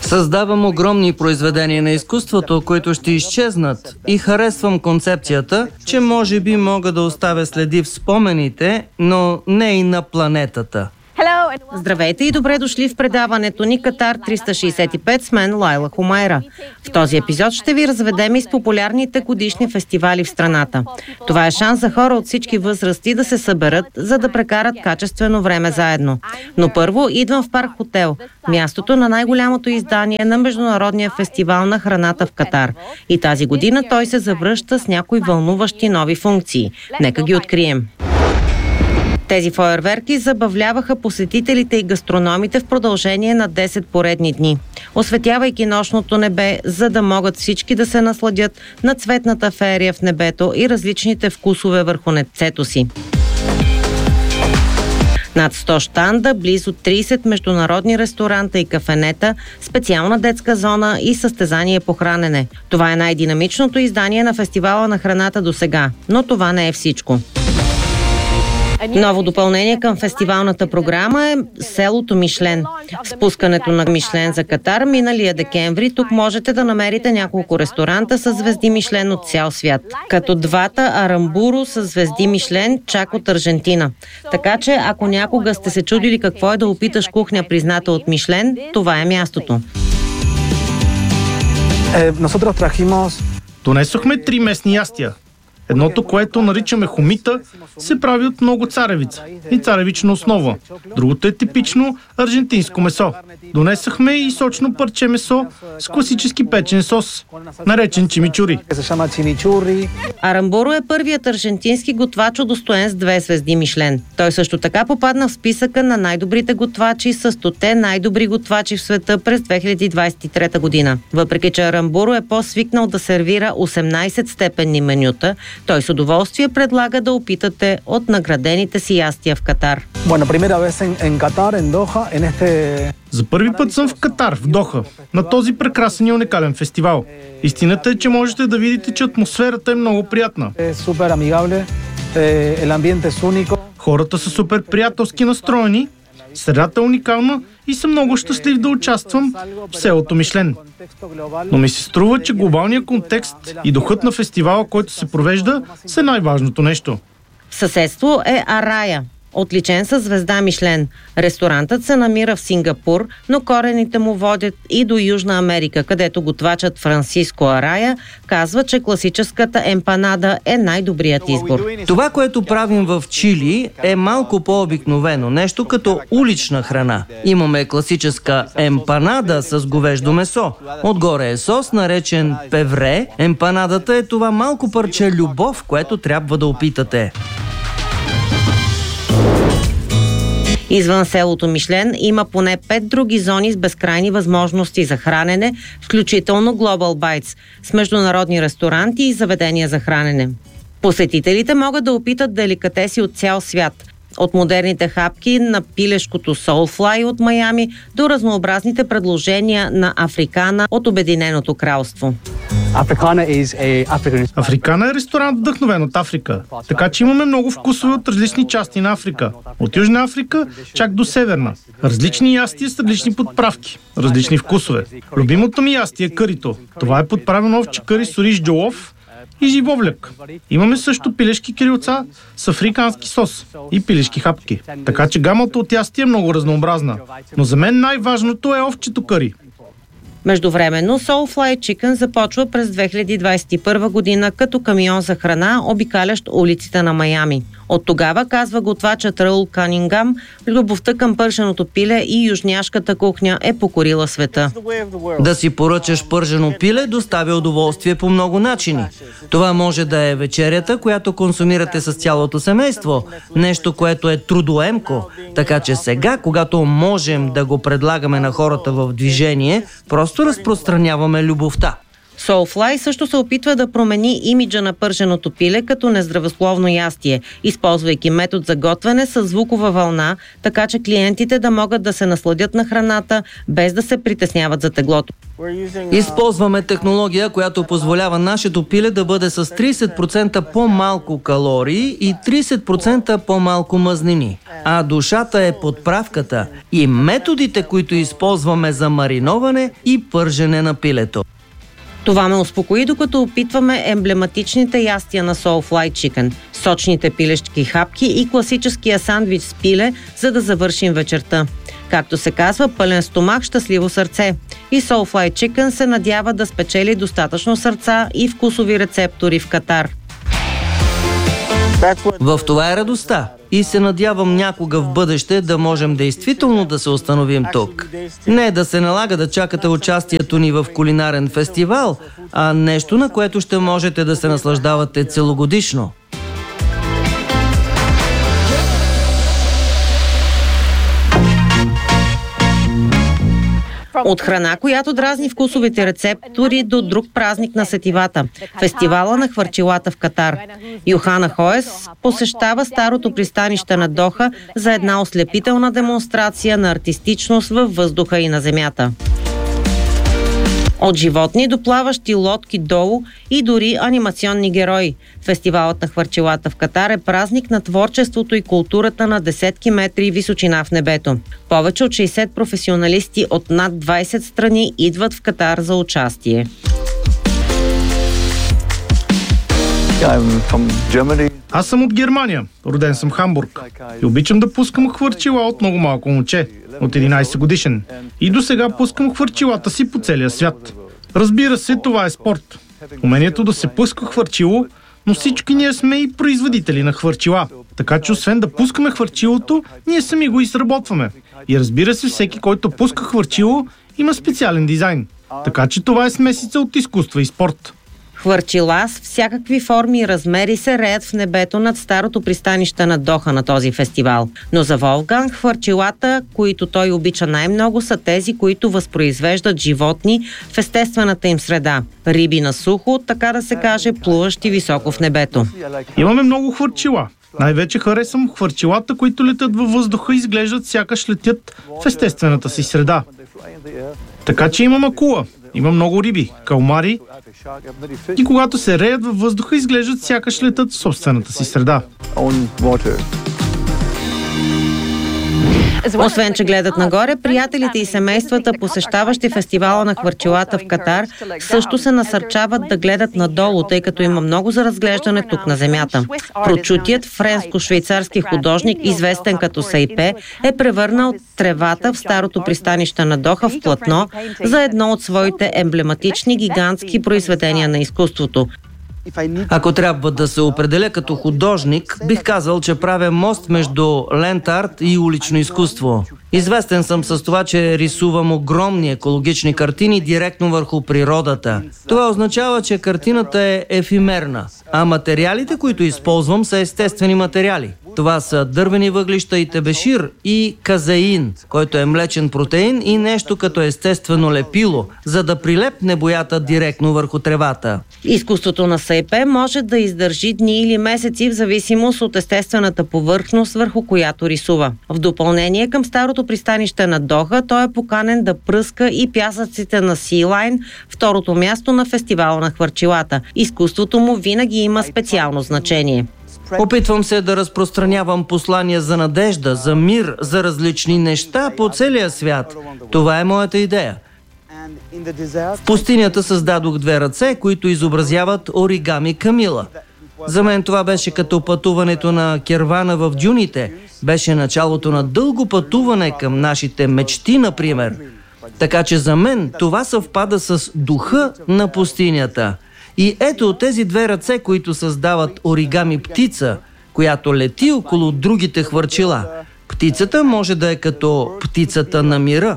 Създавам огромни произведения на изкуството, които ще изчезнат, и харесвам концепцията, че може би мога да оставя следи в спомените, но не и на планетата. Здравейте и добре дошли в предаването ни Катар 365 с мен Лайла Хумайра. В този епизод ще ви разведем из популярните годишни фестивали в страната. Това е шанс за хора от всички възрасти да се съберат, за да прекарат качествено време заедно. Но първо идвам в Парк Хотел, мястото на най-голямото издание на Международния фестивал на храната в Катар. И тази година той се завръща с някои вълнуващи нови функции. Нека ги открием. Тези фойерверки забавляваха посетителите и гастрономите в продължение на 10 поредни дни, осветявайки нощното небе, за да могат всички да се насладят на цветната феерия в небето и различните вкусове върху небцето си. Над 100 щанда, близо 30 международни ресторанта и кафенета, специална детска зона и състезание по хранене. Това е най-динамичното издание на фестивала на храната досега, но това не е всичко. Ново допълнение към фестивалната програма е селото Мишлен. Спускането на Мишлен за Катар миналия декември тук можете да намерите няколко ресторанта с звезди Мишлен от цял свят, като двата Арамбуру с звезди Мишлен чак от Аржентина. Така че, ако някога сте се чудили какво е да опиташ кухня призната от Мишлен, това е мястото. Донесохме 3 местни ястия. Едното, което наричаме хумита, се прави от много царевица и царевична основа. Другото е типично аржентинско месо. Донесахме и сочно парче месо с класически печен сос, наречен чимичури. Арамбуро е първият аржентински готвач, удостоен с 2 звезди Мишлен. Той също така попадна в списъка на най-добрите готвачи с 100 най-добри готвачи в света през 2023 година. Въпреки че Арамбуро е по-свикнал да сервира 18 степенни менюта, той с удоволствие предлага да опитате от наградените си ястия в Катар. За първи път съм в Катар, в Доха, на този прекрасен и уникален фестивал. Истината е, че можете да видите, че атмосферата е много приятна. Хората са супер приятелски настроени, средата е уникална и съм много щастлив да участвам в селото Мишлен. Но ми се струва, че глобалният контекст и духът на фестивала, който се провежда, са най-важното нещо. В съседство е Арая, отличен със звезда Мишлен. Ресторантът се намира в Сингапур, но корените му водят и до Южна Америка, където готвачът Франсиско Арая казва, че класическата емпанада е най-добрият избор. Това, което правим в Чили, е малко по-обикновено, нещо като улична храна. Имаме класическа емпанада с говеждо месо. Отгоре е сос, наречен певре. Емпанадата е това малко парче любов, което трябва да опитате. Извън селото Мишлен има поне 5 други зони с безкрайни възможности за хранене, включително Global Bites, с международни ресторанти и заведения за хранене. Посетителите могат да опитат деликатеси от цял свят, от модерните хапки на пилешкото Soulfly от Майами до разнообразните предложения на Африкана от Обединеното кралство. Африкана е ресторант вдъхновен от Африка, така че имаме много вкусове от различни части на Африка. От Южна Африка чак до Северна. Различни ястия с различни подправки, различни вкусове. Любимото ми ястие е карито. Това е подправено овче кари с ориз джолоф и живовляк. Имаме също пилешки крилца с африкански сос и пилешки хапки. Така че гамата от ястия е много разнообразна. Но за мен най-важното е овчето кари. Междувременно Soulfly Chicken започва през 2021 година като камион за храна, обикалящ улиците на Майами. От тогава, казва готвачът Раул Канингам, любовта към пърженото пиле и южняшката кухня е покорила света. Да си поръчаш пържено пиле доставя удоволствие по много начини. Това може да е вечерята, която консумирате с цялото семейство. Нещо, което е трудоемко. Така че сега, когато можем да го предлагаме на хората в движение, просто разпространяваме любовта. Soulfly също се опитва да промени имиджа на пърженото пиле като нездравословно ястие, използвайки метод за готвене с звукова вълна, така че клиентите да могат да се насладят на храната, без да се притесняват за теглото. Използваме технология, която позволява нашето пиле да бъде с 30% по-малко калории и 30% по-малко мазнини. А душата е подправката и методите, които използваме за мариноване и пържене на пилето. Това ме успокои, докато опитваме емблематичните ястия на Soulfly Chicken, сочните пилешки хапки и класическия сандвич с пиле, за да завършим вечерта. Както се казва, пълен стомах, щастливо сърце. И Soulfly Chicken се надява да спечели достатъчно сърца и вкусови рецептори в Катар. В това е радостта и се надявам някога в бъдеще да можем действително да се установим тук. Не да се налага да чакате участието ни в кулинарен фестивал, а нещо, на което ще можете да се наслаждавате целогодишно. От храна, която дразни вкусовите рецептори, до друг празник на сетивата – фестивала на хвърчилата в Катар. Йохана Хоес посещава старото пристанище на Доха за една ослепителна демонстрация на артистичност във въздуха и на земята. От животни до плаващи лодки долу и дори анимационни герои. Фестивалът на хвърчилата в Катар е празник на творчеството и културата на десетки метри височина в небето. Повече от 60 професионалисти от над 20 страни идват в Катар за участие. Аз съм от Германия, роден съм в Хамбург и обичам да пускам хвърчила от много малко момче, от 11 годишен. И до сега пускам хвърчилата си по целия свят. Разбира се, това е спорт. Умението да се пуска хвърчило, но всички ние сме и производители на хвърчила. Така че освен да пускаме хвърчилото, ние сами го изработваме. И разбира се, всеки, който пуска хвърчило, има специален дизайн. Така че това е смесица от изкуство и спорт. Хвърчила с всякакви форми и размери се реят в небето над старото пристанище на Доха на този фестивал. Но за Волфганг хвърчилата, които той обича най-много, са тези, които възпроизвеждат животни в естествената им среда. Риби на сухо, така да се каже, плуващи високо в небето. Имаме много хвърчила. Най-вече харесвам хвърчилата, които летят във въздуха и изглеждат сякаш летят в естествената си среда. Така че имам акула, има много риби, калмари и когато се реят във въздуха изглеждат сякаш летят в собствената си среда. Освен, че гледат нагоре, приятелите и семействата, посещаващи фестивала на хвърчилата в Катар, също се насърчават да гледат надолу, тъй като има много за разглеждане тук на земята. Прочутият френско-швейцарски художник, известен като Сейпе, е превърнал тревата в старото пристанище на Доха в платно за едно от своите емблематични гигантски произведения на изкуството. Ако трябва да се определя като художник, бих казал, че правя мост между ленд-арт и улично изкуство. Известен съм с това, че рисувам огромни екологични картини директно върху природата. Това означава, че картината е ефимерна, а материалите, които използвам, са естествени материали. Това са дървени въглища и тебешир и казеин, който е млечен протеин и нещо като естествено лепило, за да прилепне боята директно върху тревата. Изкуството на Сейпе може да издържи дни или месеци в зависимост от естествената повърхност, върху която рисува. В допълнение към старото пристанище на Доха, той е поканен да пръска и пясъците на Силайн, второто място на фестивала на хвърчилата. Изкуството му винаги има специално значение. Опитвам се да разпространявам послания за надежда, за мир, за различни неща по целия свят. Това е моята идея. В пустинята създадох 2 ръце, които изобразяват оригами Камила. За мен това беше като пътуването на кервана в дюните. Беше началото на дълго пътуване към нашите мечти, например. Така че за мен това съвпада с духа на пустинята. И ето тези 2 ръце, които създават оригами птица, която лети около другите хвърчила. Птицата може да е като птицата на мира.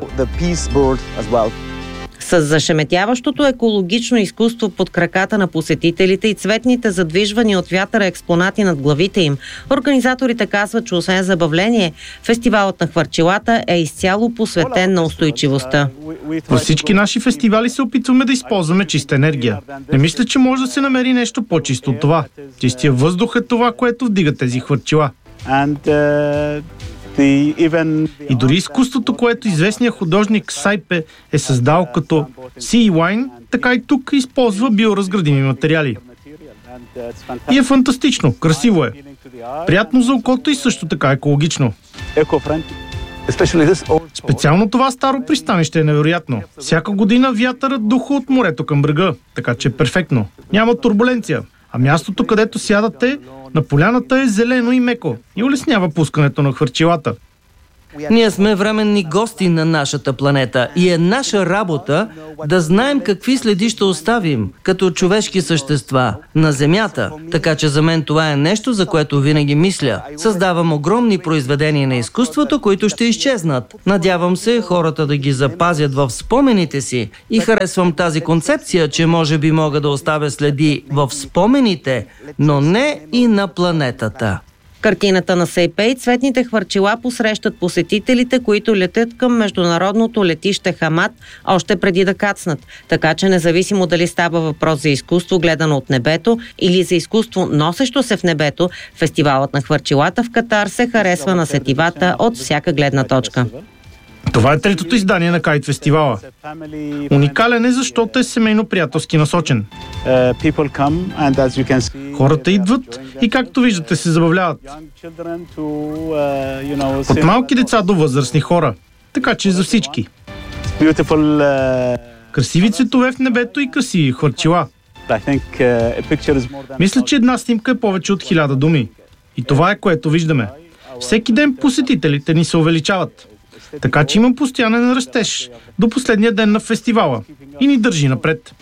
С зашеметяващото екологично изкуство под краката на посетителите и цветните задвижвани от вятъра експонати над главите им, организаторите казват, че освен забавление, фестивалът на хвърчилата е изцяло посветен на устойчивостта. Във всички наши фестивали се опитваме да използваме чиста енергия. Не мисля, че може да се намери нещо по-чисто от това. Чистия въздух е това, което вдига тези хвърчила. И дори изкуството, което известният художник Сайпе е създал като Sea Wine, така и тук използва биоразградими материали. И е фантастично, красиво е. Приятно за окото и също така екологично. Специално това старо пристанище е невероятно. Всяка година вятърът духа от морето към брега, така че е перфектно. Няма турбуленция, а мястото, където сядате, на поляната е зелено и меко и улеснява пускането на хвърчилата. Ние сме временни гости на нашата планета и е наша работа да знаем какви следи ще оставим като човешки същества на Земята. Така че за мен това е нещо, за което винаги мисля. Създавам огромни произведения на изкуството, които ще изчезнат. Надявам се хората да ги запазят в спомените си и харесвам тази концепция, че може би мога да оставя следи в спомените, но не и на планетата. Картината на Сейпей цветните хвърчила посрещат посетителите, които летят към международното летище Хамат още преди да кацнат. Така че независимо дали става въпрос за изкуство, гледано от небето, или за изкуство, носещо се в небето, фестивалът на хвърчилата в Катар се харесва на сетивата от всяка гледна точка. Това е третото издание на Кайт фестивала. Уникален е, защото е семейно-приятелски насочен. Хората идват и, както виждате, се забавляват. От малки деца до възрастни хора. Така че за всички. Красиви цветове в небето и красиви хвърчила. Мисля, че една снимка е повече от 1000 думи. И това е, което виждаме. Всеки ден посетителите ни се увеличават. Така че има постоянен растеж до последния ден на фестивала и ни държи напред.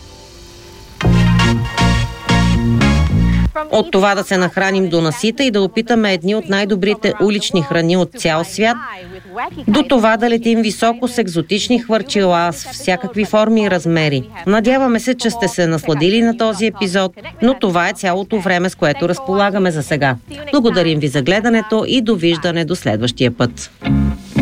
От това да се нахраним до насита и да опитаме едни от най-добрите улични храни от цял свят, до това да летим високо с екзотични хвърчила с всякакви форми и размери. Надяваме се, че сте се насладили на този епизод, но това е цялото време, с което разполагаме за сега. Благодарим ви за гледането и довиждане до следващия път.